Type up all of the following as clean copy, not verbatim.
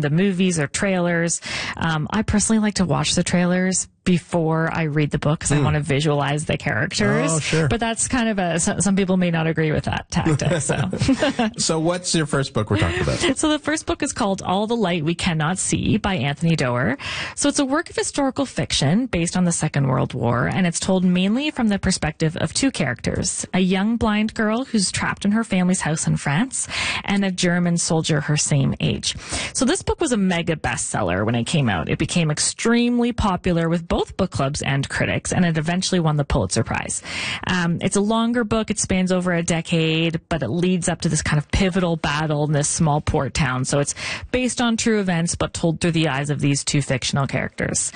the movies or trailers. I personally like to watch the trailers before I read the book because I want to visualize the characters. Oh, sure. But that's kind of some people may not agree with that tactic. So what's your first book we're talking about? So the first book is called All the Light We Cannot See by Anthony Doerr. So it's a work of historical fiction based on the Second World War, and it's told mainly from the perspective of two characters, a young blind girl who's trapped in her family's house in France, and a German soldier her same age. So this book was a mega bestseller when it came out. It became extremely popular with both book clubs and critics, and it eventually won the Pulitzer Prize. It's a longer book. It spans over a decade, but it leads up to this kind of pivotal battle in this small port town. So it's based on true events, but told through the eyes of these two fictional characters.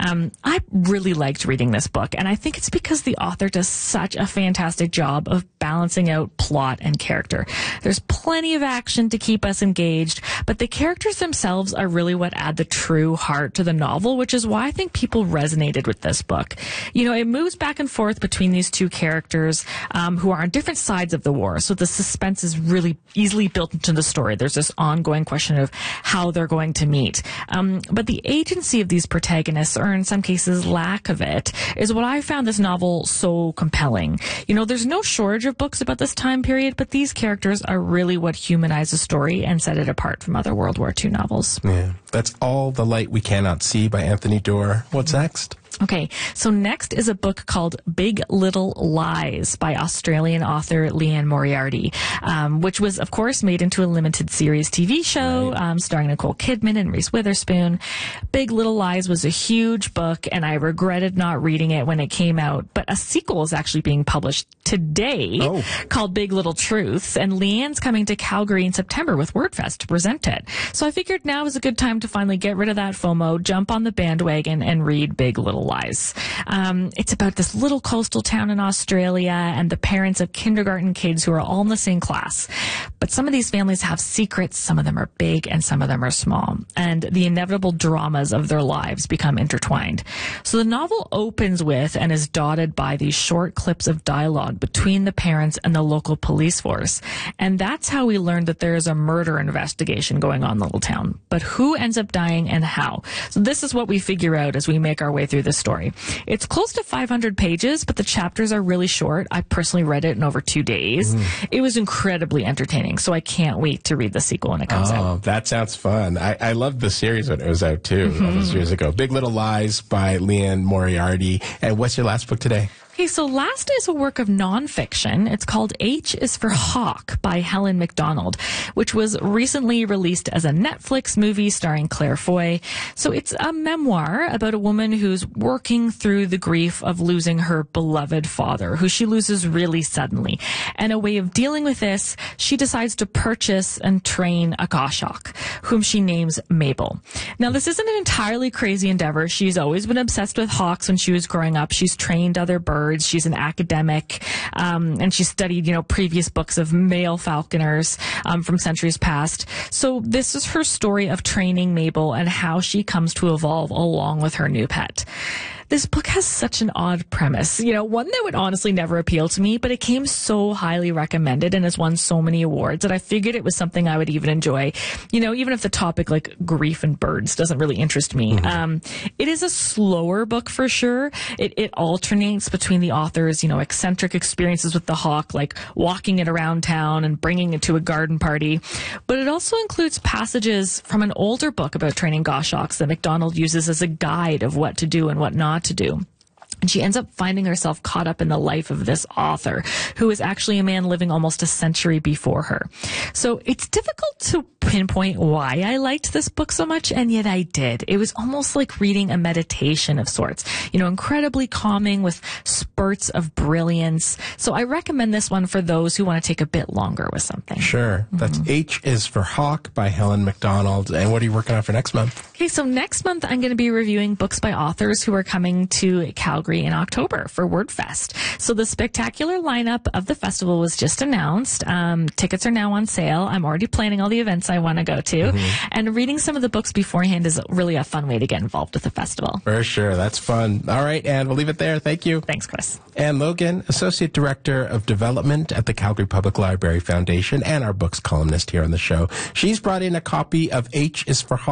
I really liked reading this book, and I think it's because the author does such a fantastic job of balancing out plot and character. There's plenty of action to keep us engaged, but the characters themselves are really what add the true heart to the novel, which is why I think people resonated with this book. You know, it moves back and forth between these two characters who are on different sides of the war, so the suspense is really easily built into the story. There's this ongoing question of how they're going to meet. But the agency of these protagonists, or in some cases lack of it, is what I found this novel so compelling. You know, there's no shortage of books about this time period, but these characters are really what humanize the story and set it apart from other World War II novels. Yeah, that's All the Light We Cannot See by Anthony Doerr. What's next? Okay, so next is a book called Big Little Lies by Australian author Liane Moriarty, which was, of course, made into a limited series TV show starring Nicole Kidman and Reese Witherspoon. Big Little Lies was a huge book, and I regretted not reading it when it came out, but a sequel is actually being published today called Big Little Truths, and Leanne's coming to Calgary in September with WordFest to present it. So I figured now is a good time to finally get rid of that FOMO, jump on the bandwagon, and read Big Little Lies. It's about this little coastal town in Australia and the parents of kindergarten kids who are all in the same class. But some of these families have secrets, some of them are big and some of them are small, and the inevitable dramas of their lives become intertwined. So the novel opens with and is dotted by these short clips of dialogue between the parents and the local police force. And that's how we learned that there is a murder investigation going on in the little town. But who ends up dying and how? So this is what we figure out as we make our way through the story. It's close to 500 pages, but the chapters are really short. I personally read it in over 2 days. It was incredibly entertaining, so I can't wait to read the sequel when it comes out. Oh, that sounds fun. I loved the series when it was out, too, all those years ago. Big Little Lies by Liane Moriarty. And what's your last book today? Okay, so last is a work of nonfiction. It's called H is for Hawk by Helen MacDonald, which was recently released as a Netflix movie starring Claire Foy. So it's a memoir about a woman who's working through the grief of losing her beloved father, who she loses really suddenly. And a way of dealing with this, she decides to purchase and train a goshawk, whom she names Mabel. Now, this isn't an entirely crazy endeavor. She's always been obsessed with hawks when she was growing up. She's trained other birds. She's an academic, and she studied, previous books of male falconers from centuries past. So this is her story of training Mabel and how she comes to evolve along with her new pet. This book has such an odd premise, one that would honestly never appeal to me, but it came so highly recommended and has won so many awards that I figured it was something I would even enjoy, even if the topic like grief and birds doesn't really interest me. It is a slower book for sure. It alternates between the author's, eccentric experiences with the hawk, like walking it around town and bringing it to a garden party. But it also includes passages from an older book about training goshawks that MacDonald uses as a guide of what to do and what not to do. And she ends up finding herself caught up in the life of this author, who is actually a man living almost a century before her. So it's difficult to pinpoint why I liked this book so much, and yet I did. It was almost like reading a meditation of sorts, incredibly calming with spurts of brilliance. So I recommend this one for those who want to take a bit longer with something. Sure. That's H is for Hawk by Helen MacDonald. And what are you working on for next month? Okay, so next month I'm going to be reviewing books by authors who are coming to Calgary in October for WordFest. So the spectacular lineup of the festival was just announced. Tickets are now on sale. I'm already planning all the events I want to go to. And reading some of the books beforehand is really a fun way to get involved with the festival. For sure. That's fun. All right, Anne, we'll leave it there. Thank you. Thanks, Chris. Anne Logan, Associate Director of Development at the Calgary Public Library Foundation and our books columnist here on the show. She's brought in a copy of H is for Hawk.